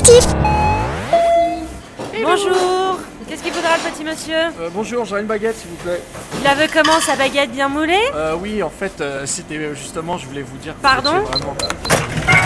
sportif. Bonjour. Qu'est-ce qu'il faudra le petit monsieur? Bonjour, j'aurais une baguette s'il vous plaît. Il la veut comment, sa baguette bien moulée? Oui, en fait, c'était justement, je voulais vous dire... que Pardon? vous étiez vraiment...